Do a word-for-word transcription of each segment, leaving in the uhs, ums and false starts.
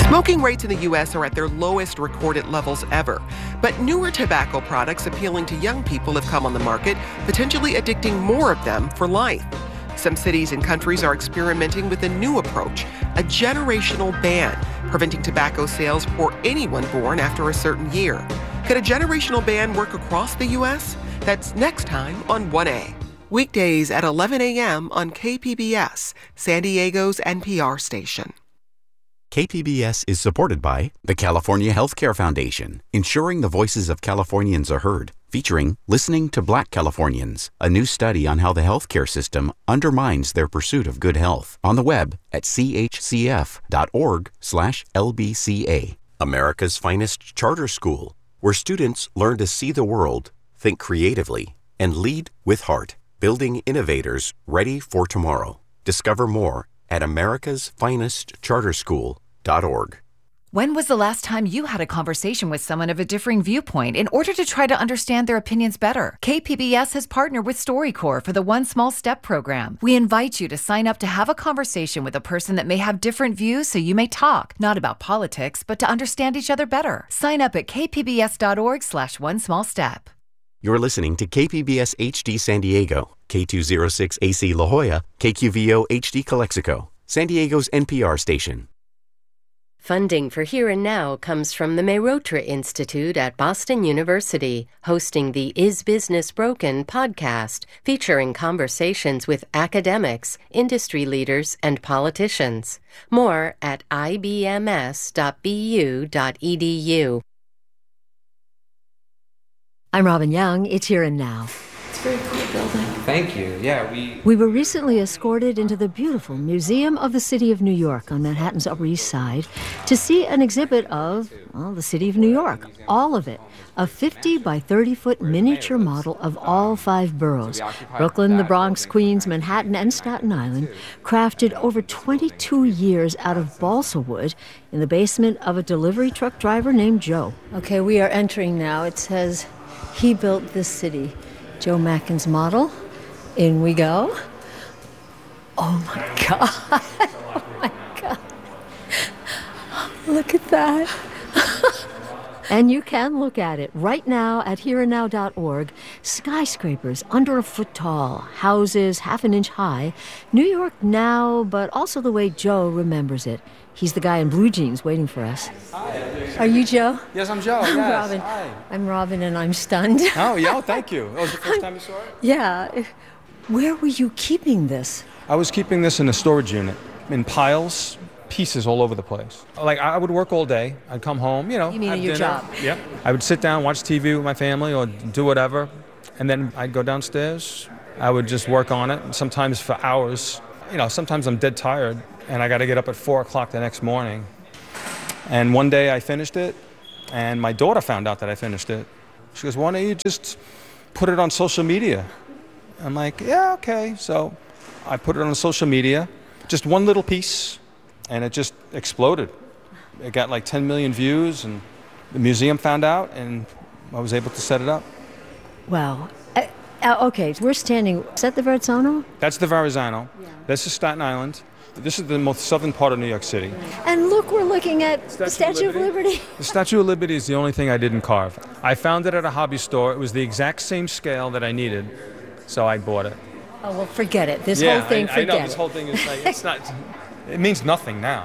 Smoking rates in the U S are at their lowest recorded levels ever, but newer tobacco products appealing to young people have come on the market, potentially addicting more of them for life. Some cities and countries are experimenting with a new approach, a generational ban, preventing tobacco sales for anyone born after a certain year. Could a generational ban work across the U S? That's next time on one A. Weekdays at eleven a.m. on K P B S, San Diego's N P R station. K P B S is supported by the California Healthcare Foundation, ensuring the voices of Californians are heard, featuring Listening to Black Californians, a new study on how the healthcare system undermines their pursuit of good health, on the web at chcf.org slash lbca. America's finest charter school, where students learn to see the world, think creatively, and lead with heart, building innovators ready for tomorrow. Discover more at americas finest charter school dot org. When was the last time you had a conversation with someone of a differing viewpoint in order to try to understand their opinions better? K P B S has partnered with StoryCorps for the One Small Step program. We invite you to sign up to have a conversation with a person that may have different views so you may talk, not about politics, but to understand each other better. Sign up at kpbs.org slash one small step. You're listening to K P B S H D San Diego, K two oh six A C La Jolla, K Q V O H D Calexico, San Diego's N P R station. Funding for Here and Now comes from the Mehrotra Institute at Boston University, hosting the Is Business Broken podcast, featuring conversations with academics, industry leaders, and politicians. More at i b m s dot b u dot e d u. I'm Robin Young. It's Here and Now. It's a very cool building. Thank you. Yeah, we... We were recently escorted into the beautiful Museum of the City of New York on Manhattan's Upper East Side to see an exhibit of, well, the City of New York, all of it. A fifty by thirty foot miniature model of all five boroughs, Brooklyn, the Bronx, Queens, Manhattan, and Staten Island, crafted over twenty-two years out of balsa wood in the basement of a delivery truck driver named Joe. Okay, we are entering now. It says, he built this city. Joe Macken's model. In we go. Oh my God. Oh my God. Look at that. And you can look at it right now at here and now dot org. Skyscrapers under a foot tall, houses half an inch high. New York now, but also the way Joe remembers it. He's the guy in blue jeans waiting for us. Hi. Are you Joe? Yes, I'm Joe. I'm Yes. Robin. Hi. I'm Robin, and I'm stunned. Oh, yeah, oh, thank you. That was the first time you saw it? Yeah. Where were you keeping this? I was keeping this in a storage unit, in piles, pieces all over the place. Like, I would work all day. I'd come home, you know. You mean have at your dinner. job? Yep. I would sit down, watch T V with my family, or do whatever, and then I'd go downstairs. I would just work on it, sometimes for hours. You know, sometimes I'm dead tired, and I got to get up at four o'clock the next morning. And one day I finished it, and my daughter found out that I finished it. She goes, why don't you just put it on social media? I'm like, yeah, okay. So I put it on social media, just one little piece, and it just exploded. It got like ten million views, and the museum found out, and I was able to set it up. Wow. Uh, uh, okay, we're standing. Is that the Verrazzano? That's the Verrazzano. Yeah. This is Staten Island. This is the most southern part of New York City. And look, we're looking at Statue the Statue of Liberty. Of Liberty. The Statue of Liberty is the only thing I didn't carve. I found it at a hobby store. It was the exact same scale that I needed, so I bought it. Oh, well, forget it. This yeah, whole thing, I, forget I know, this it. whole thing is like, it's not, it means nothing now.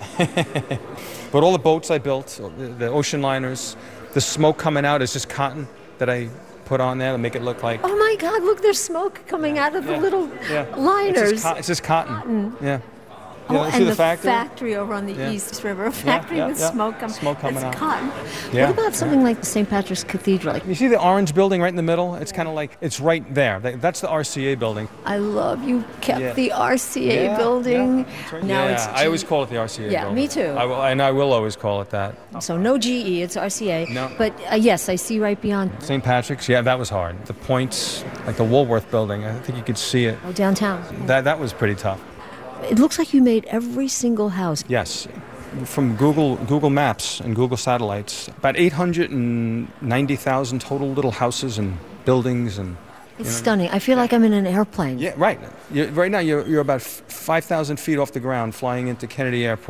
But all the boats I built, the, the ocean liners, the smoke coming out is just cotton that I put on there to make it look like... Oh my God, look, there's smoke coming out of yeah. the little yeah. liners. It's just, co- it's just cotton. cotton. Yeah. Oh, you know, and see the, the factory? factory over on the yeah. East River, a factory yeah, yeah, with yeah. smoke, com- smoke coming that's out. cotton. Yeah. What about something like the Saint Patrick's Cathedral? Like, you see the orange building right in the middle? It's kind of like, it's right there. That's the R C A building. I love you kept yeah. the R C A yeah, building. Yeah, right. Now yeah, it's G- I always call it the R C A yeah, building. me too. I will, and I will always call it that. So no G E, it's R C A. No. But uh, yes, I see right beyond. Saint Patrick's, yeah, that was hard. The points, like the Woolworth building, I think you could see it. Oh, downtown. That that was pretty tough. It looks like you made every single house. Yes, from Google Google Maps and Google Satellites, about eight hundred ninety thousand total little houses and buildings and. It's you know, stunning. I feel like I'm in an airplane. Yeah, right. You're, right now, you're you're about five thousand feet off the ground, flying into Kennedy Airport.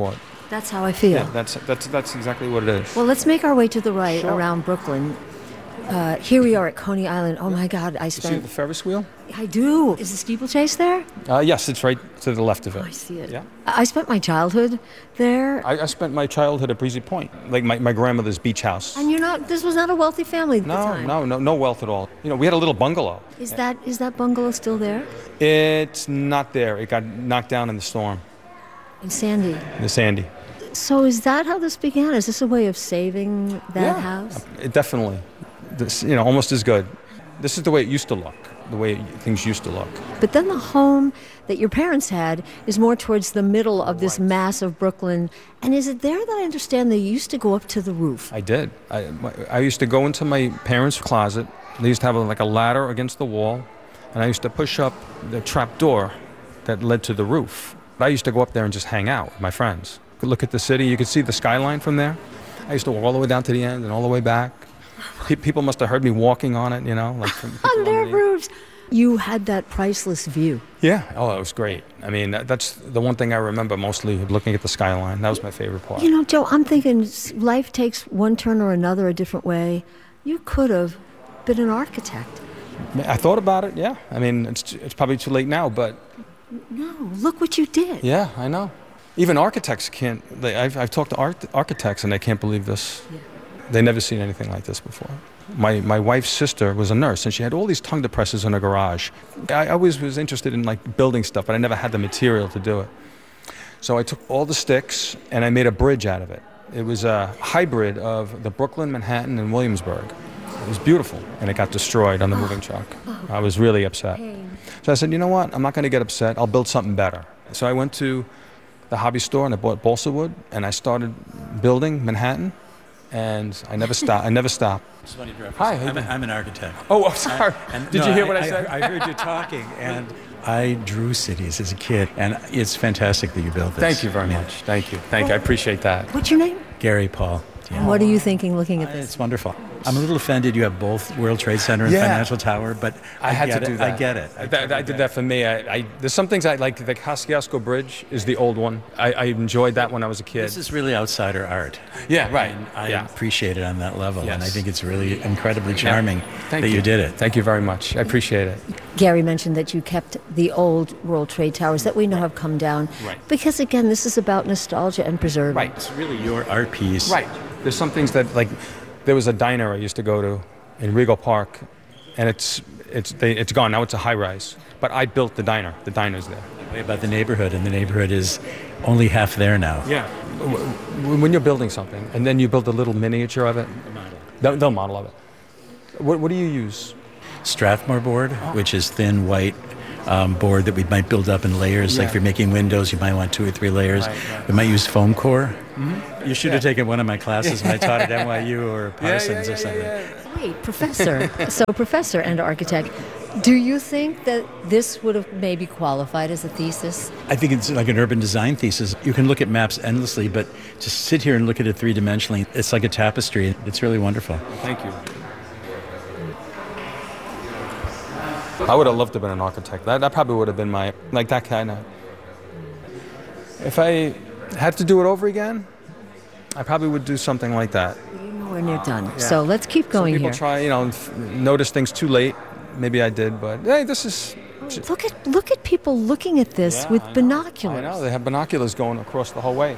That's how I feel. Yeah, that's that's that's exactly what it is. Well, let's make our way to the right Sure. around Brooklyn. Uh, here we are at Coney Island. Oh my God, I You see spent. the Ferris wheel? I do. Is the steeplechase there? Uh, yes, it's right to the left of it. Oh, I see it. Yeah. I spent my childhood there. I, I spent my childhood at Breezy Point, like my, my grandmother's beach house. And you're not. This was not a wealthy family at the No, time. no, no, no wealth at all. You know, we had a little bungalow. Is that is that bungalow still there? It's not there. It got knocked down in the storm, In Sandy. in the Sandy. So is that how this began? Is this a way of saving that Yeah. house? It definitely. This, you know, almost as good. This is the way it used to look, the way it, things used to look. But then the home that your parents had is more towards the middle of this mass of Brooklyn. And is it there that I understand they used to go up to the roof? I did. I, my, I used to go into my parents' closet. They used to have a, like a ladder against the wall, and I used to push up the trap door that led to the roof. I used to go up there and just hang out with my friends. Could look at the city. You could see the skyline from there. I used to walk all the way down to the end and all the way back. Pe- People must have heard me walking on it, you know, like from people On their underneath. roofs. You had that priceless view. Yeah. Oh, it was great. I mean, that, that's the one thing I remember mostly, looking at the skyline. That was my favorite part. You know, Joe, I'm thinking s- life takes one turn or another a different way. You could have been an architect. I thought about it. Yeah. I mean, it's it's probably too late now, but No, look what you did. yeah, I know. Even architects can't. They, I've I've talked to arch- architects and they can't believe this. Yeah. They never seen anything like this before. My my wife's sister was a nurse, and she had all these tongue depressors in her garage. I always was interested in like building stuff, but I never had the material to do it. So I took all the sticks and I made a bridge out of it. It was a hybrid of the Brooklyn, Manhattan, and Williamsburg. It was beautiful, and it got destroyed on the moving truck. I was really upset. So I said, you know what? I'm not going to get upset. I'll build something better. So I went to the hobby store and I bought balsa wood, and I started building Manhattan. And I never stopped. I never stopped. It's funny to reference. Hi, how you I'm, a, doing? I'm an architect. Oh, oh sorry. And- Did no, you hear what I, I said? I, heard you talking, and I drew cities as a kid, and it's fantastic that you built this. Thank you very Yeah. much. Thank you. Thank you. I appreciate that. What's your name? Gary Paul. And what are you thinking looking at this? It's wonderful. I'm a little offended you have both World Trade Center and Yeah. Financial Tower, but I had get to do it. that. I get it. I, that, I did that for me. I, I, there's some things I like. The Kosciuszko Bridge is the old one. I, I enjoyed that when I was a kid. This is really outsider art. Yeah, right. And I yeah. appreciate it on that level, and I Yes. think it's really incredibly charming Thank that you. you did it. Thank you very much. I appreciate it. Gary mentioned that you kept the old World Trade Towers that we know have come down. Right. Because, again, this is about nostalgia and preserving. Right. It's really your art piece. Right. There's some things that, like, there was a diner I used to go to in Regal Park, and it's it's they, it's gone now. It's a high rise, but I built the diner. The diner's there. Way about the neighborhood, and the neighborhood is only half there now. Yeah. When you're building something, and then you build a little miniature of it, the, the model of it. What, what do you use? Strathmore board, which is thin white um, board that we might build up in layers. Like Yeah. if you're making windows, you might want two or three layers. Right, right. We might use foam core. Mm-hmm. You should have taken one of my classes when I taught at N Y U or Parsons yeah, or something. yeah, yeah. Wait, Professor. so, Professor and architect, do you think that this would have maybe qualified as a thesis? I think it's like an urban design thesis. You can look at maps endlessly, but to sit here and look at it three-dimensionally, it's like a tapestry. It's really wonderful. Thank you. I would have loved to have been an architect. That, that probably would have been my, like that kind of. If I had to do it over again, I probably would do something like that. You're nowhere near done. So let's keep going Some people here. try, you know, f- notice things too late. Maybe I did, but hey, this is. Look at look at people looking at this Yeah, with I know. binoculars. I know, they have binoculars going across the whole way.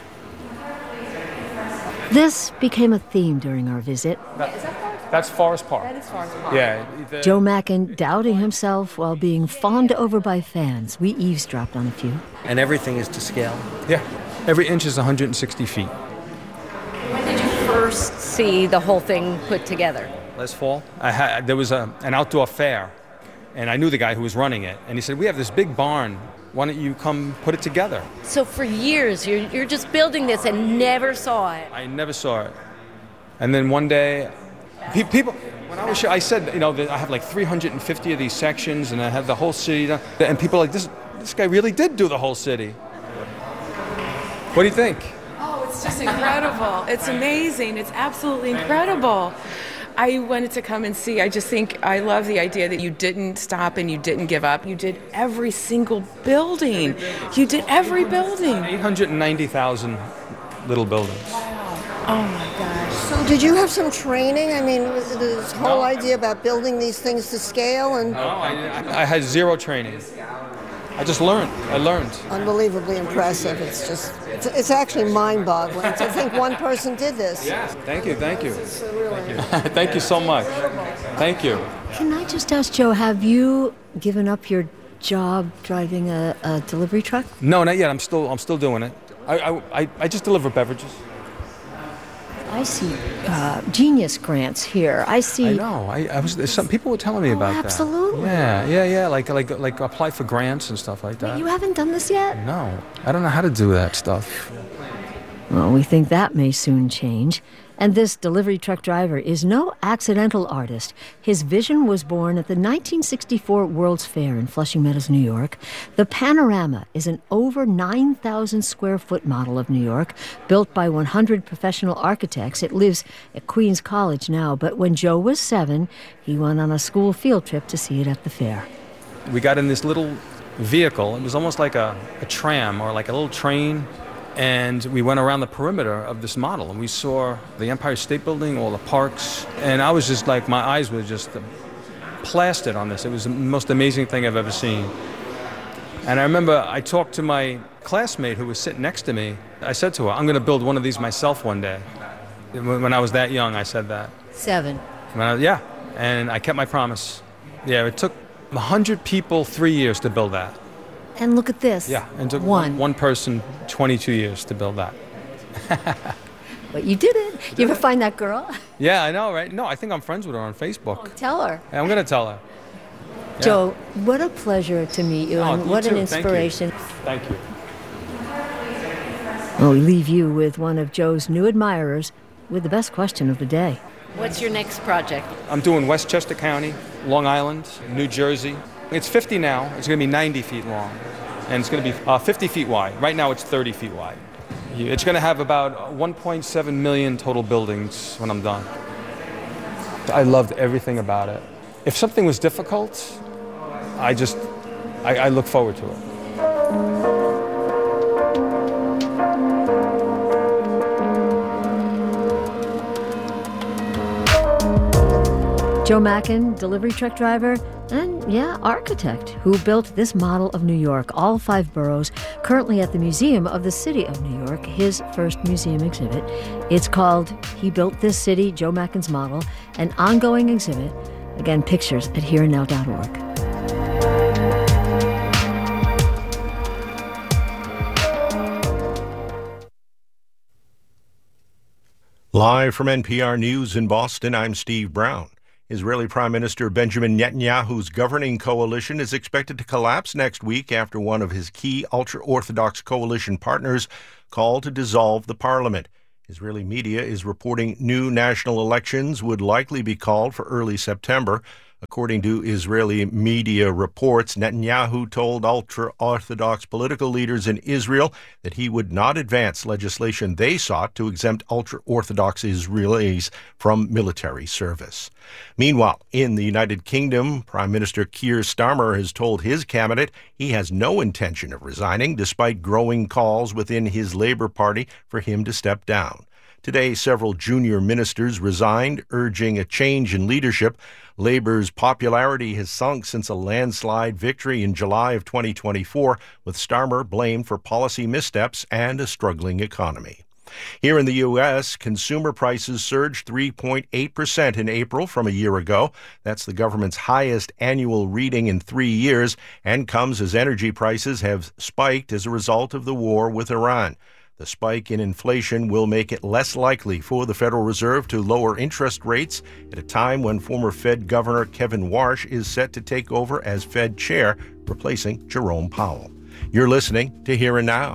This became a theme during our visit. That's Forest Park. That is Forest Park. Yeah. the- Joe Mackin doubting himself while being fawned over by fans. We eavesdropped on a few. And everything is to scale. Yeah. Every inch is one hundred sixty feet. When did you first see the whole thing put together? Last fall, I had there was a, an outdoor fair, and I knew the guy who was running it, and he said, "We have this big barn. Why don't you come put it together?" So for years, you're, you're just building this and never saw it. I never saw it, and then one day, pe- people. When I was sure, I said, you know, that I have like three hundred fifty of these sections, and I have the whole city, done. And people are like, "This, this guy really did do the whole city." What do you think? Oh, it's just incredible. It's amazing. It's absolutely incredible. I wanted to come and see. I just think I love the idea that you didn't stop and you didn't give up. You did every single building. You did every building. eight hundred ninety thousand little buildings. Oh my gosh. So did you have some training? I mean, was this whole no. idea about building these things to scale? And no, I, I had zero training. I just learned. I learned. Unbelievably impressive. It's just, it's, it's actually mind-boggling to think one person did this. Yes. Thank you, thank you. It's really... Thank you. Thank you so much. Thank you. Can I just ask, Joe, have you given up your job driving a, a delivery truck? No, not yet. I'm still, I'm still doing it. I, I, I just deliver beverages. I see uh, Genius grants here. I see. I know. I, I was. Some people were telling me oh, about absolutely. that. Yeah, yeah, yeah. Like, like, like apply for grants and stuff like that. But you haven't done this yet? No, I don't know how to do that stuff. Well, we think that may soon change. And this delivery truck driver is no accidental artist. His vision was born at the nineteen sixty-four World's Fair in Flushing Meadows, New York. The Panorama is an over nine thousand square foot model of New York, built by one hundred professional architects. It lives at Queens College now, but when Joe was seven, he went on a school field trip to see it at the fair. We got in this little vehicle. It was almost like a, a tram or like a little train. And we went around the perimeter of this model, and we saw the Empire State Building, all the parks, and I was just like, my eyes were just plastered on this. It was the most amazing thing I've ever seen. And I remember I talked to my classmate who was sitting next to me. I said to her, I'm going to build one of these myself one day. When I was that young, I said that. Seven. When I, yeah, and I kept my promise. Yeah, it took one hundred people three years to build that. And look at this. Yeah, and took one. one person twenty-two years to build that. But you did it. You ever find that girl? Yeah, I know, right? No, I think I'm friends with her on Facebook. Oh, tell her. Yeah, I'm going to tell her. Yeah. Joe, what a pleasure to meet you, oh, and you what too. an inspiration. Thank you. Well, we leave you with one of Joe's new admirers with the best question of the day. What's your next project? I'm doing Westchester County, Long Island, New Jersey. It's fifty now. It's going to be ninety feet long. And it's going to be uh, fifty feet wide. Right now it's thirty feet wide. It's going to have about one point seven million total buildings when I'm done. I loved everything about it. If something was difficult, I just, I, I look forward to it. Joe Mackin, delivery truck driver, and, yeah, architect, who built this model of New York, all five boroughs, currently at the Museum of the City of New York, his first museum exhibit. It's called He Built This City, Joe Mackin's Model, an ongoing exhibit. Again, pictures at here and now dot org. Live from N P R News in Boston, I'm Steve Brown. Israeli Prime Minister Benjamin Netanyahu's governing coalition is expected to collapse next week after one of his key ultra-Orthodox coalition partners called to dissolve the parliament. Israeli media is reporting new national elections would likely be called for early September. According to Israeli media reports, Netanyahu told ultra-Orthodox political leaders in Israel that he would not advance legislation they sought to exempt ultra-Orthodox Israelis from military service. Meanwhile, in the United Kingdom, Prime Minister Keir Starmer has told his cabinet he has no intention of resigning, despite growing calls within his Labour Party for him to step down. Today, several junior ministers resigned, urging a change in leadership. Labour's popularity has sunk since a landslide victory in July of twenty twenty-four, with Starmer blamed for policy missteps and a struggling economy. Here in the U S, consumer prices surged three point eight percent in April from a year ago. That's the government's highest annual reading in three years and comes as energy prices have spiked as a result of the war with Iran. The spike in inflation will make it less likely for the Federal Reserve to lower interest rates at a time when former Fed Governor Kevin Warsh is set to take over as Fed chair, replacing Jerome Powell. You're listening to Here and Now.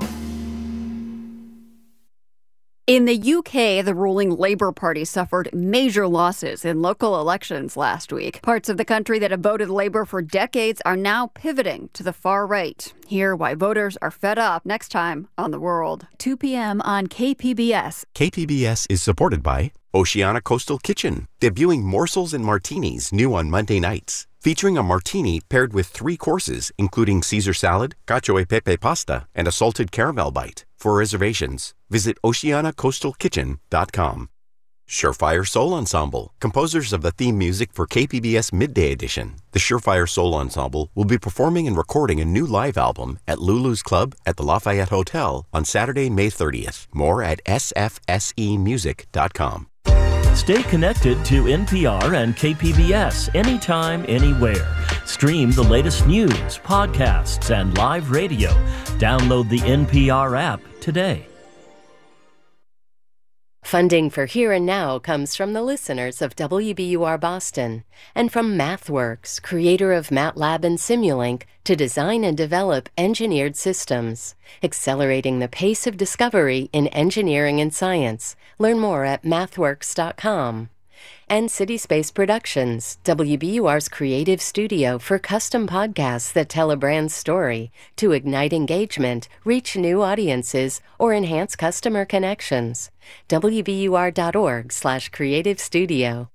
In the U K, the ruling Labour Party suffered major losses in local elections last week. Parts of the country that have voted Labour for decades are now pivoting to the far right. Hear why voters are fed up next time on The World. two p.m. on K P B S. K P B S is supported by Oceana Coastal Kitchen, debuting morsels and martinis new on Monday nights. Featuring a martini paired with three courses, including Caesar salad, cacio e pepe pasta, and a salted caramel bite. For reservations, visit oceana coastal kitchen dot com. Surefire Soul Ensemble, composers of the theme music for K P B S Midday Edition. The Surefire Soul Ensemble will be performing and recording a new live album at Lulu's Club at the Lafayette Hotel on Saturday, May thirtieth. More at s f s e music dot com. Stay connected to N P R and K P B S anytime, anywhere. Stream the latest news, podcasts, and live radio. Download the N P R app today. Funding for Here and Now comes from the listeners of W B U R Boston and from MathWorks, creator of MATLAB and Simulink, to design and develop engineered systems, accelerating the pace of discovery in engineering and science. Learn more at mathworks dot com. And City Space Productions, W B U R's creative studio for custom podcasts that tell a brand's story to ignite engagement, reach new audiences, or enhance customer connections. W B U R dot org slash creative studio.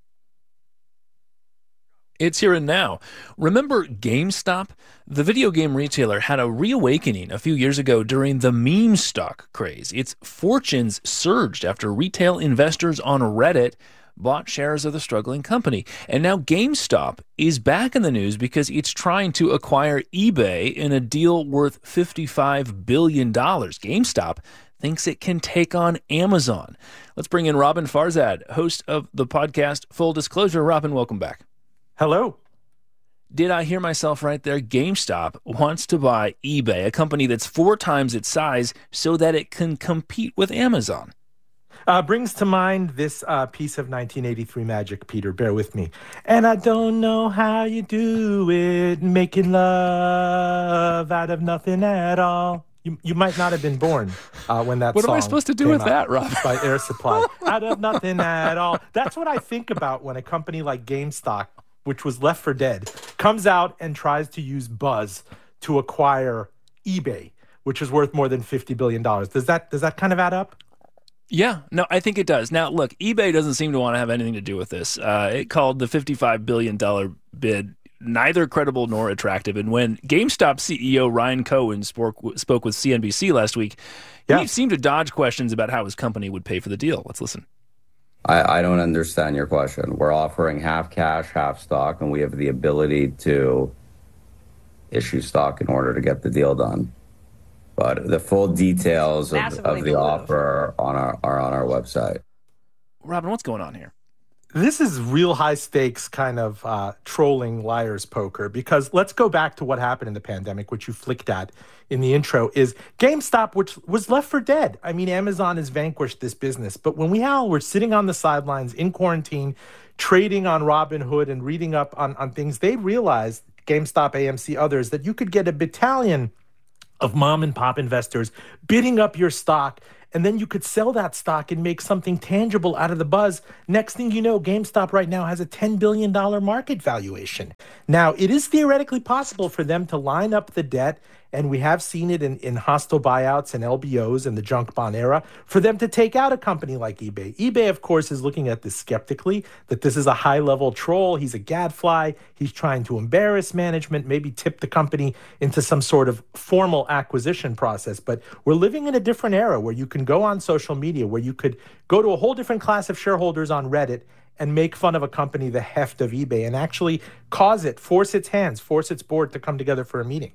It's Here and Now. Remember GameStop? The video game retailer had a reawakening a few years ago during the meme stock craze. Its fortunes surged after retail investors on Reddit bought shares of the struggling company. And now GameStop is back in the news because it's trying to acquire eBay in a deal worth fifty-five billion dollars. GameStop thinks it can take on Amazon. Let's bring in Robin Farzad, host of the podcast Full Disclosure. Robin, welcome back. Hello. Did I hear myself right there? GameStop wants to buy eBay, a company that's four times its size, so that it can compete with Amazon. Uh, brings to mind this uh, piece of nineteen eighty-three magic, Peter. Bear with me. And I don't know how you do it, making love out of nothing at all. You you might not have been born uh, when that what song am I supposed to do with that, Rob? By Air Supply. Out of nothing at all. That's what I think about when a company like GameStop, which was left for dead, comes out and tries to use buzz to acquire eBay, which is worth more than fifty billion dollars. Does that does that kind of add up? Yeah, no, I think it does. Now, look, eBay doesn't seem to want to have anything to do with this. Uh, it called the fifty-five billion dollars bid neither credible nor attractive. And when GameStop C E O Ryan Cohen spoke, spoke with C N B C last week, yeah. he seemed to dodge questions about how his company would pay for the deal. Let's listen. I, I don't understand your question. We're offering half cash, half stock, and we have the ability to issue stock in order to get the deal done. But the full details of, of the offer on our, are on our website. Robin, what's going on here? This is real high stakes kind of uh, trolling liar's poker, because let's go back to what happened in the pandemic, which you flicked at in the intro, is GameStop, which was left for dead. I mean, Amazon has vanquished this business. But when we all were sitting on the sidelines in quarantine, trading on Robinhood and reading up on, on things, they realized, GameStop, A M C, others, that you could get a battalion of mom and pop investors bidding up your stock, and then you could sell that stock and make something tangible out of the buzz. Next thing you know, GameStop right now has a ten billion dollars market valuation. Now, it is theoretically possible for them to line up the debt, and we have seen it in, in hostile buyouts and L B Os and the junk bond era, for them to take out a company like eBay. eBay, of course, is looking at this skeptically, that this is a high-level troll. He's a gadfly. He's trying to embarrass management, maybe tip the company into some sort of formal acquisition process. But we're living in a different era where you can go on social media, where you could go to a whole different class of shareholders on Reddit and make fun of a company the heft of eBay and actually cause it, force its hands, force its board to come together for a meeting.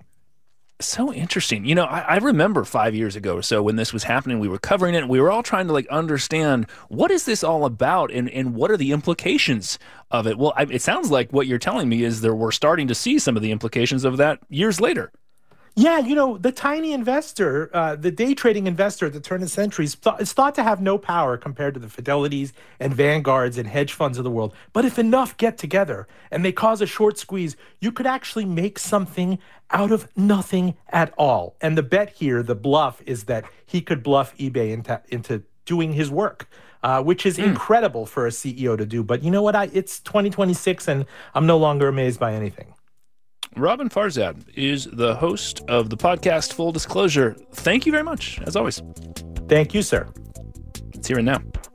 So interesting. You know, I, I remember five years ago or so when this was happening, we were covering it and we were all trying to like understand, what is this all about and, and what are the implications of it? Well, I, it sounds like what you're telling me is that we're starting to see some of the implications of that years later. Yeah, you know, the tiny investor, uh, the day trading investor at the turn of the century is th- is thought to have no power compared to the Fidelities and Vanguards and hedge funds of the world. But if enough get together and they cause a short squeeze, you could actually make something out of nothing at all. And the bet here, the bluff, is that he could bluff eBay into, into doing his work, uh, which is mm. incredible for a C E O to do. But you know what? I, it's twenty twenty-six, and I'm no longer amazed by anything. Robin Farzad is the host of the podcast Full Disclosure. Thank you very much, as always. Thank you, sir. It's Here and Now.